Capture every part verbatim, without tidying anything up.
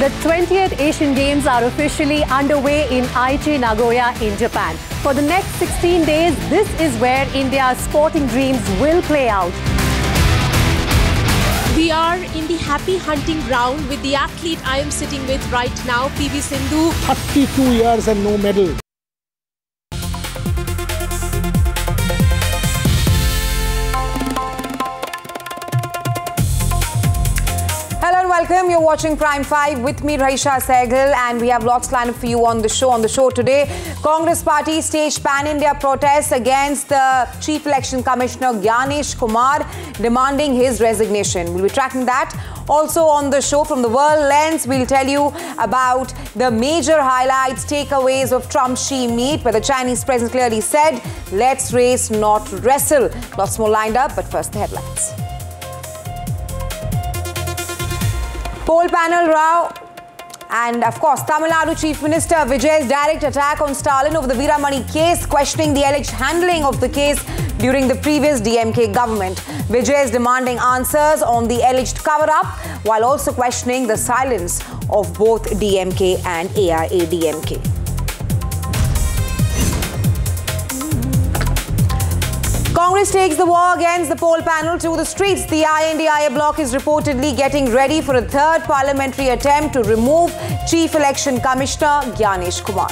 The twentieth Asian Games are officially underway in Aichi, Nagoya in Japan. For the next sixteen days, this is where India's sporting dreams will play out. We are in the happy hunting ground with the athlete I am sitting with right now, P V Sindhu. thirty-two years and no medal. Hello and welcome. You're watching Prime five with me, Rahisha Sehgal, and we have lots lined up for you on the show. On the show today, Congress Party staged pan-India protests against the Chief Election Commissioner Gyanesh Kumar, demanding his resignation. We'll be tracking that. Also on the show, from the World Lens, we'll tell you about the major highlights, takeaways of Trump's Xi meet, where the Chinese president clearly said, let's race, not wrestle. Lots more lined up, but first the headlines. Poll panel row, and of course Tamil Nadu Chief Minister Vijay's direct attack on Stalin over the Veeramani case, questioning the alleged handling of the case during the previous D M K government. Vijay is demanding answers on the alleged cover-up, while also questioning the silence of both D M K and A I A D M K. Congress takes the war against the poll panel to the streets. The I N D I A bloc is reportedly getting ready for a third parliamentary attempt to remove Chief Election Commissioner Gyanesh Kumar.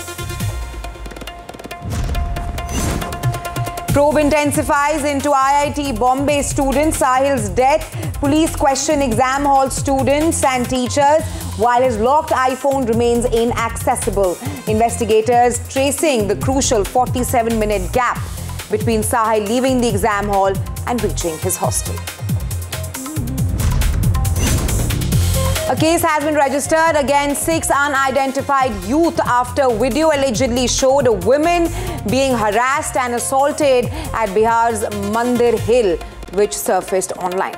Probe intensifies into I I T Bombay student Sahil's death. Police question exam hall students and teachers, while his locked iPhone remains inaccessible. Investigators tracing the crucial forty-seven minute gap between Sahil leaving the exam hall and reaching his hostel. A case has been registered against six unidentified youth after video allegedly showed a woman being harassed and assaulted at Bihar's Mandir Hill, which surfaced online.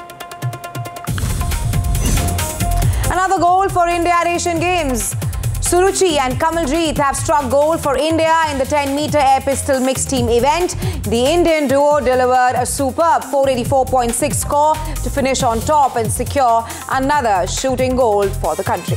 Another goal for India at Asian Games. Suruchi and Kamaljeet have struck gold for India in the ten meter air pistol mixed team event. The Indian duo delivered a superb four eighty-four point six score to finish on top and secure another shooting gold for the country.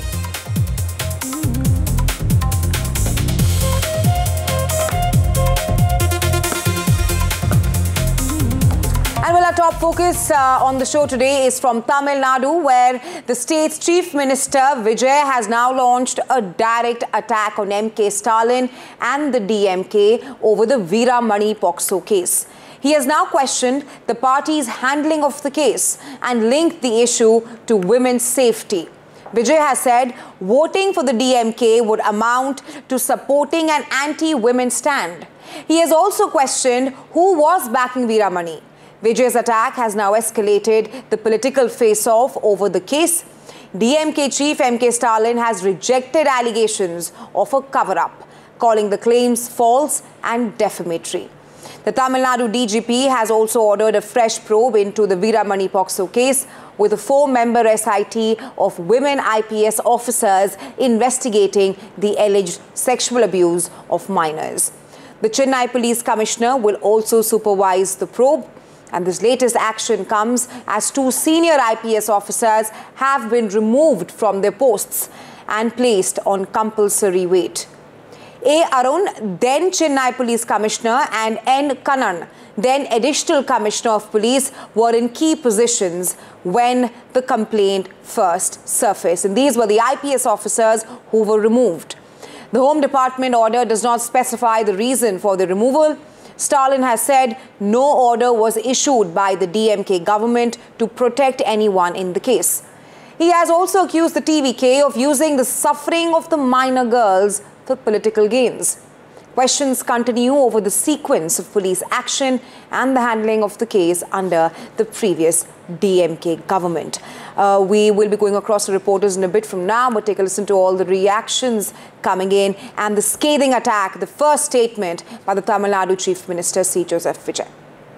And well, our top focus uh, on the show today is from Tamil Nadu, where the state's Chief Minister Vijay has now launched a direct attack on M K Stalin and the D M K over the Veeramani Pokso case. He has now questioned the party's handling of the case and linked the issue to women's safety. Vijay has said voting for the D M K would amount to supporting an anti-women stand. He has also questioned who was backing Veeramani. Vijay's attack has now escalated the political face-off over the case. D M K chief M K Stalin has rejected allegations of a cover-up, calling the claims false and defamatory. The Tamil Nadu D G P has also ordered a fresh probe into the Veeramani Pokso case, with a four-member S I T of women I P S officers investigating the alleged sexual abuse of minors. The Chennai Police Commissioner will also supervise the probe. And this latest action comes as two senior I P S officers have been removed from their posts and placed on compulsory wait. A. Arun, then Chennai Police Commissioner, and N. Kannan, then Additional Commissioner of Police, were in key positions when the complaint first surfaced. And these were the I P S officers who were removed. The Home Department order does not specify the reason for the removal. Stalin has said no order was issued by the D M K government to protect anyone in the case. He has also accused the T V K of using the suffering of the minor girls for political gains. Questions continue over the sequence of police action and the handling of the case under the previous D M K government. Uh, we will be going across the reporters in a bit from now, but take a listen to all the reactions coming in and the scathing attack, the first statement by the Tamil Nadu Chief Minister C. Joseph Vijay.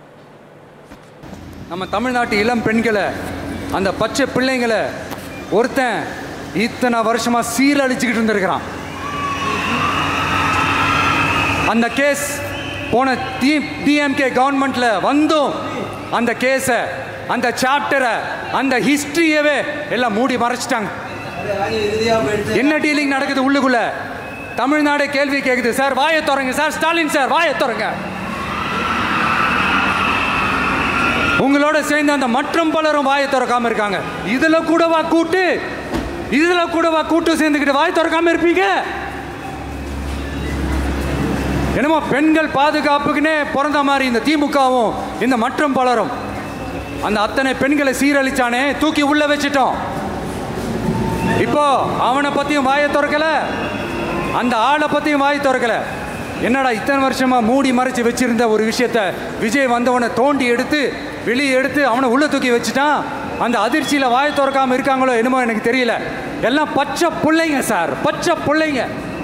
நம்ம தமிழ்நாட்டு இளம் பெண்களை அந்த பச்சை பிள்ளைங்களை ஒருத்தன் இத்தனை வருஷமா சீரழிச்சிட்டு இருந்திருக்கான். அந்த கேஸ் போன டிஎம்கே கவர்மெண்ட்ல வந்தும் அந்த கேஸை அந்த சாப்டரை அந்த ஹிஸ்டரியவே எல்லாம் மூடி மறைச்சிட்டாங்க. என்ன டீலிங் நடக்குது உள்ளுக்குள்ள? தமிழ்நாடு கேள்வி கேக்குது. சார் வாயை திறங்க சார், ஸ்டாலின் சார் வாயை திறங்க. உங்களோட சேர்ந்து அந்த மற்றும் பலரும் வாயை திறக்காம இருக்காங்க. இதுல கூடவா கூட்டு இதுல கூடவா கூட்டு சேர்ந்துக்கிட்டு வாய் திறக்காம இருப்பீங்க? என்னமோ பெண்கள் பாதுகாப்புக்குன்னே பிறந்த மாதிரி இந்த திமுகவும் இந்த மற்றும் பலரும். அந்த அத்தனை பெண்களை சீரழிச்சானே, தூக்கி உள்ள வச்சிட்டோம். இப்போ அவனை பத்தியும் வாயை திறக்கல, அந்த ஆளை பத்தியும் வாய் திறக்கல. என்னடா இத்தனை வருஷமா மூடி மறைச்சு வச்சிருந்த ஒரு விஷயத்த விஜய் வந்தவனை தோண்டி எடுத்து வெளியே எடுத்து அவனை உள்ள தூக்கி வச்சுட்டான். அந்த அதிர்ச்சியில வாயை திறக்காம இருக்காங்களோ என்னமோ எனக்கு தெரியல. எல்லாம் பச்சை பிள்ளைங்க சார், பச்சை பிள்ளைங்க.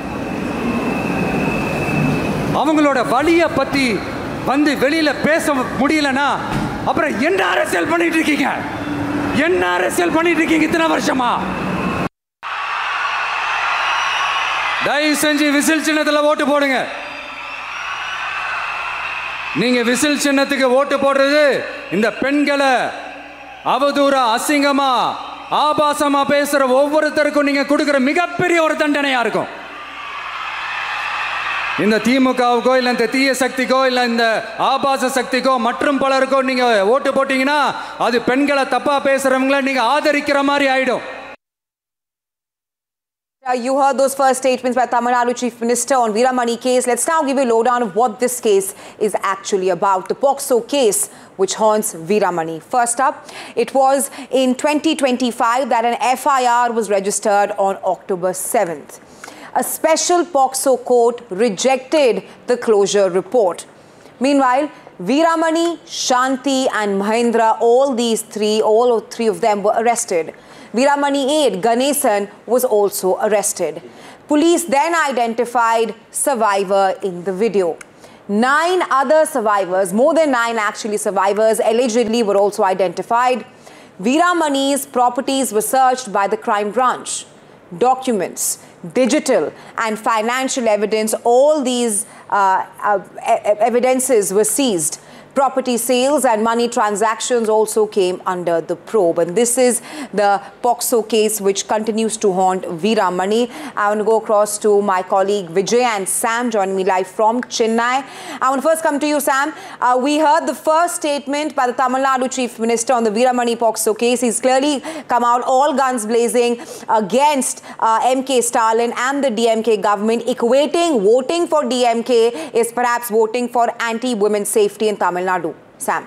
அவங்களோட வலியை பத்தி வந்து வெளியில பேச முடியலன்னா அப்புறம் என்ன அரசியல் பண்ணிட்டு இருக்கீங்க? என்ன அரசியல் பண்ணிட்டு இருக்கீங்க இத்தனை வருஷமா? தயவு செஞ்சு விசில் சின்னத்தில் ஓட்டு போடுங்க. நீங்க விசில் சின்னத்துக்கு ஓட்டு போடுறது இந்த பெண்களை அவதூறா அசிங்கமா ஆபாசமா பேசுற ஒவ்வொருத்தருக்கும் நீங்க கொடுக்கிற மிகப்பெரிய ஒரு தண்டனையா இருக்கும். இந்த திமுகவுக்கோ இல்லை இந்த தீய சக்திக்கோ இல்லை இந்த ஆபாச சக்திக்கோ மற்றும் பலருக்கோ நீங்க ஓட்டு போட்டீங்கன்னா அது பெண்களை தப்பா பேசுறவங்களை நீங்க ஆதரிக்கிற மாதிரி ஆயிடும். Uh, you heard those first statements by Tamil Nadu Chief Minister on Veeramani case. Let's now give you a lowdown of what this case is actually about. The POCSO case which haunts Veeramani. First up, it was in twenty twenty-five that an F I R was registered on October seventh. A special POCSO court rejected the closure report. Meanwhile, Veeramani, Shanti and Mahendra, all these three, all of three of them were arrested. Veeramani aide Ganesan was also arrested. Police then identified survivor in the video. Nine other survivors, more than nine actually survivors, allegedly were also identified. Veeramani's properties were searched by the crime branch. Documents, digital and financial evidence, all these uh, uh, evidences were seized. Property sales and money transactions also came under the probe. And this is the POCSO case which continues to haunt Veeramani. I want to go across to my colleague Vijay and Sam joining me live from Chennai. I want to first come to you, Sam. Uh, we heard the first statement by the Tamil Nadu Chief Minister on the Veeramani POCSO case. He's clearly come out all guns blazing against uh, M K Stalin and the D M K government, equating voting for D M K is perhaps voting for anti-women's safety in Tamil Nadu. Sam.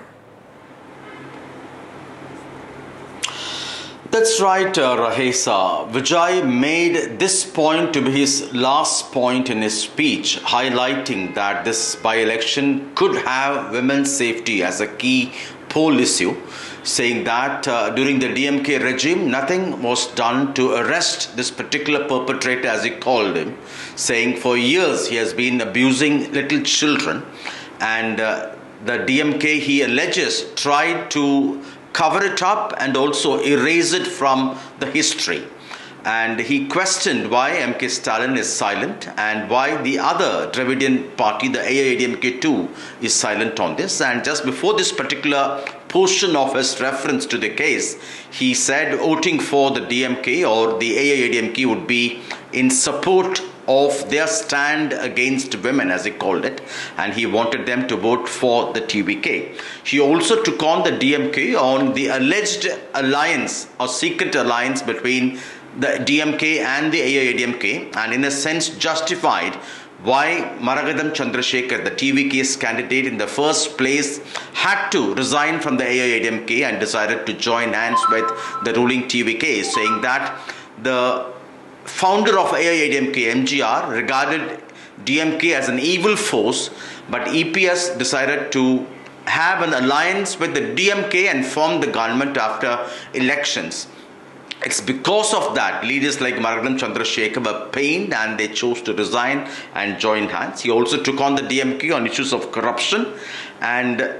That's right, uh, Rahesa. Vijay made this point to be his last point in his speech, highlighting that this by-election could have women's safety as a key poll issue, saying that uh, during the D M K regime, nothing was done to arrest this particular perpetrator, as he called him, saying for years he has been abusing little children, and uh, the D M K, he alleges, tried to cover it up and also erase it from the history. And he questioned why M K Stalin is silent and why the other Dravidian party, the A I A D M K too, is silent on this. And just before this particular portion of his reference to the case, he said voting for the D M K or the A I A D M K would be in support of their stand against women, as he called it, and he wanted them to vote for the T V K. He also took on the D M K on the alleged alliance or secret alliance between the D M K and the A I A D M K, and in a sense justified why Maragadam Chandrasekhar, the T V K's candidate in the first place, had to resign from the A I A D M K and decided to join hands with the ruling T V K, saying that the founder of A I A D M K, M G R, regarded D M K as an evil force, but E P S decided to have an alliance with the D M K and form the government after elections. It's because of that leaders like Maragadam Chandrasekhar were pained and they chose to resign and join hands. He also took on the D M K on issues of corruption, and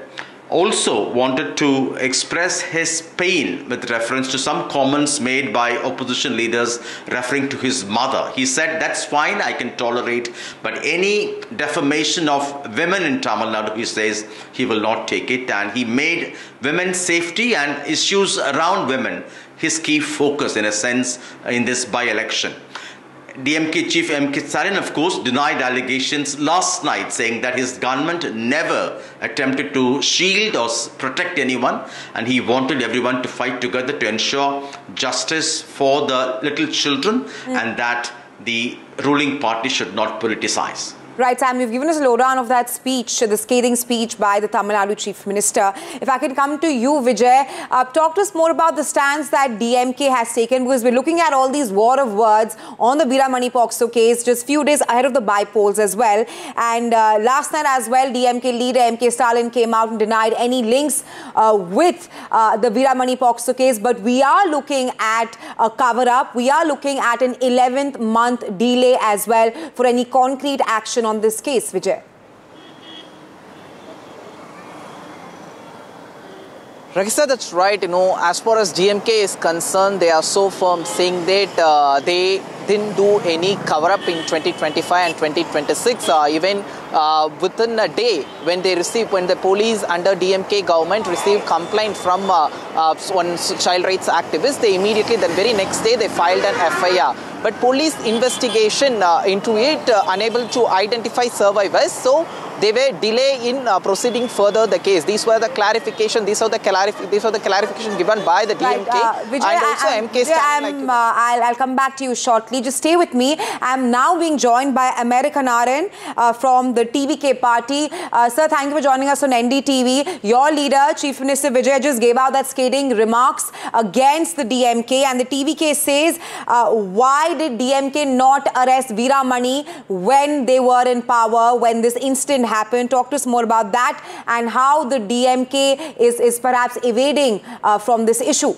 also wanted to express his pain with reference to some comments made by opposition leaders referring to his mother. He said, that's fine, I can tolerate, but any defamation of women in Tamil Nadu, he says, he will not take it. And he made women's safety and issues around women his key focus, in a sense, in this by-election. D M K chief M K Stalin, of course, denied allegations last night, saying that his government never attempted to shield or protect anyone, and he wanted everyone to fight together to ensure justice for the little children mm. and that the ruling party should not politicize. Right, Sam, you've given us a lowdown of that speech, the scathing speech by the Tamil Nadu Chief Minister. If I can come to you, Vijay, uh, talk to us more about the stance that D M K has taken, because we're looking at all these war of words on the Veeramani Pokso case just few days ahead of the by-polls as well. And uh, last night as well, D M K leader M K Stalin came out and denied any links uh, with uh, the Veeramani Pokso case. But we are looking at a cover-up. We are looking at an eleventh month delay as well for any concrete action on this case, Vijay. Rakisa, that's right. You know, as far as D M K is concerned, they are so firm, saying that uh, they didn't do any cover-up in twenty twenty-five and twenty twenty-six. Uh, even uh, within a day, when they received, when the police under D M K government received complaint from uh, uh, one child rights activist, they immediately, the very next day, they filed an F I R. But police investigation uh, into it uh, unable to identify survivors, so they were delay in uh, proceeding further the case. These were the clarification. These are the clarif these are the clarification given by the D M K right, uh, Vijay, and also I, M K Stalin. like uh, I'll, I'll come back to you shortly. Just stay with me. I'm now being joined by Amerikanaran uh, from the T V K party. Uh, sir, thank you for joining us on N D T V. Your leader, Chief Minister Vijay, just gave out that scathing remarks against the D M K, and the T V K says, uh, why did D M K not arrest Veeramani when they were in power, when this incident happened? Talk to us more about that and how the D M K is, is perhaps evading uh, from this issue.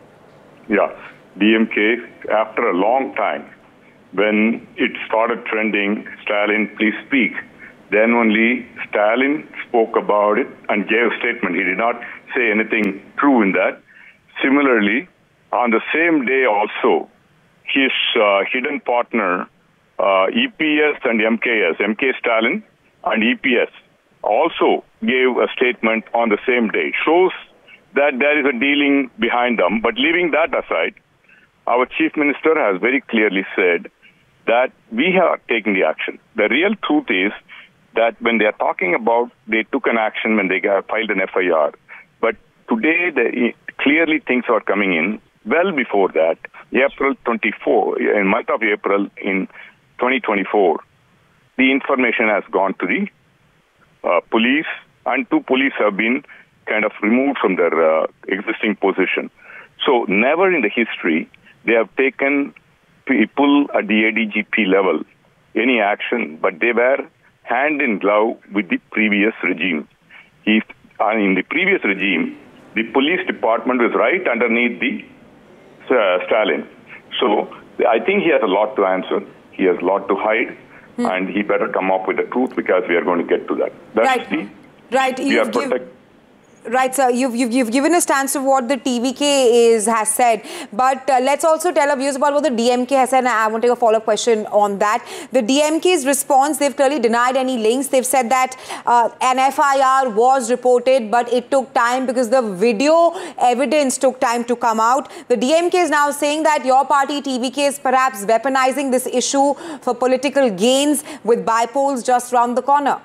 Yeah, D M K, after a long time, when it started trending, Stalin, please speak, then only Stalin spoke about it and gave a statement. He did not say anything true in that. Similarly, on the same day also, his uh, hidden partner, uh, E P S and M K S, M K Stalin and E P S, also gave a statement on the same day. Shows that there is a dealing behind them. But leaving that aside, our Chief Minister has very clearly said that we have taken the action. The real truth is that when they are talking about they took an action when they filed an F I R, but today they, clearly things are coming in. Well before that, April twenty-fourth, in month of April in twenty twenty-four, the information has gone to the uh, police, and two police have been kind of removed from their uh, existing position. So never in the history they have taken people at the A D G P level any action, but they were hand in glove with the previous regime. If, uh, in the previous regime, the police department was right underneath the uh, Stalin. So I think he has a lot to answer. He has a lot to hide, hmm. and he better come up with the truth, because we are going to get to that. That's right. the Right. We You've are give, protect right, sir. You've, you've, you've given a stance of what the T V K is has said. But uh, let's also tell our viewers about what the D M K has said. And I want to take a follow-up question on that. The D M K's response, they've clearly denied any links. They've said that uh, an F I R was reported, but it took time because the video evidence took time to come out. The D M K is now saying that your party, T V K, is perhaps weaponizing this issue for political gains with by-polls just round the corner.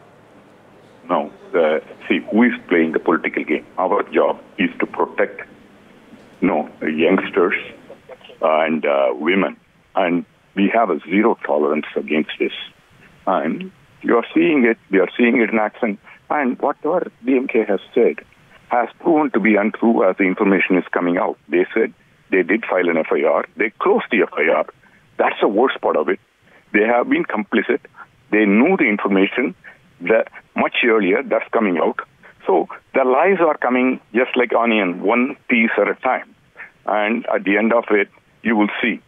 No. Uh, see, who is playing the political game? Our job is to protect, you know, youngsters and uh, women. And we have a zero tolerance against this. And you are seeing it, we are seeing it in action. And whatever D M K has said has proven to be untrue as the information is coming out. They said they did file an F I R. They closed the F I R. That's the worst part of it. They have been complicit. They knew the information that much earlier. That's coming out. So the lies are coming just like onion, one piece at a time. And at the end of it, you will see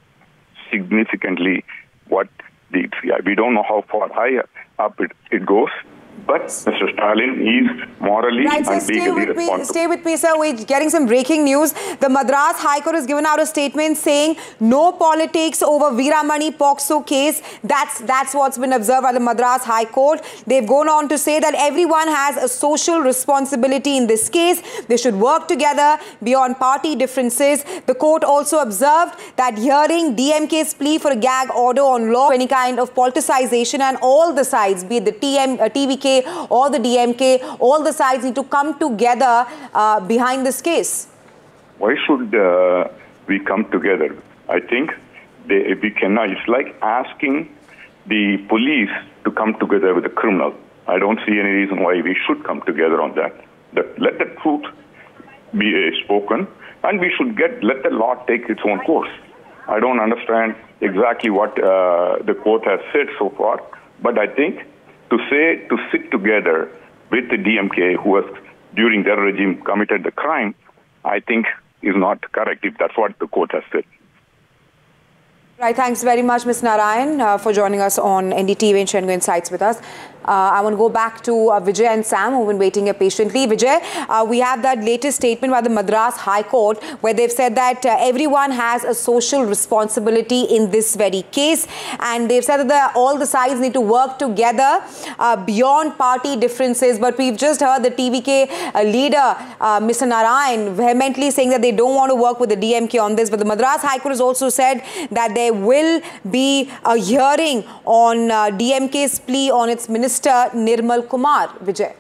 significantly what the, we don't know how far higher up it, it goes, But Mister Stalin is morally right, so and stay legally with me, responsible. stay with me, sir. We're getting some breaking news. The Madras High Court has given out a statement saying no politics over Veeramani Pokso case. That's, that's what's been observed by the Madras High Court. They've gone on to say that everyone has a social responsibility in this case. They should work together beyond party differences. The court also observed that hearing D M K's plea for a gag order on law, any kind of politicization, and all the sides, be it the T M, uh, T V K or the D M K, all the sides need to come together uh, behind this case. Why should uh, we come together? I think they, we cannot. It's like asking the police to come together with a criminal. I don't see any reason why we should come together on that. That let the truth be uh, spoken, and we should get let the law take its own course. I don't understand exactly what uh, the court has said so far, but I think to say to sit together with the D M K, who has during their regime committed the crime, I think is not correct if that's what the court has said. Right, thanks very much, Miz Narayan, uh, for joining us on N D T V and Shengo Insights with us. Uh, I want to go back to uh, Vijay and Sam, who've been waiting here patiently. Vijay, uh, we have that latest statement by the Madras High Court where they've said that uh, everyone has a social responsibility in this very case. And they've said that the, all the sides need to work together uh, beyond party differences. But we've just heard the T V K uh, leader, uh, Mister Narayan, vehemently saying that they don't want to work with the D M K on this. But the Madras High Court has also said that there will be a hearing on uh, D M K's plea on its minister Nirmal Kumar. Vijay.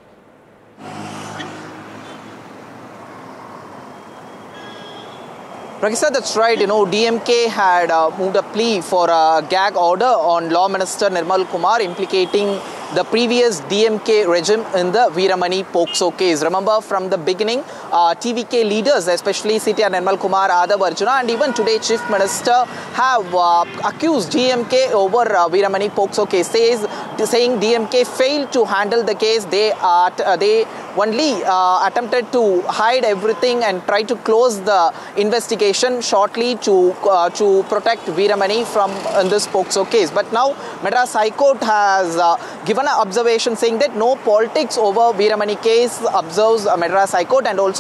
Rakisa, that's right. You know, D M K had uh, moved a plea for a gag order on Law Minister Nirmal Kumar implicating the previous D M K regime in the Veeramani Pokso case. Remember, from the beginning, uh, T V K leaders, especially C T R Nirmal Kumar, Adav Arjuna, and even today Chief Minister have uh, accused D M K over uh, Veeramani Pokso case, says, saying D M K failed to handle the case. They, uh, uh, they only uh, attempted to hide everything and try to close the investigation shortly to uh, to protect Veeramani from uh, this Pokso case. But now Madras High Court has uh, given an observation saying that no politics over Veeramani case, observes uh, Madras High Court, and also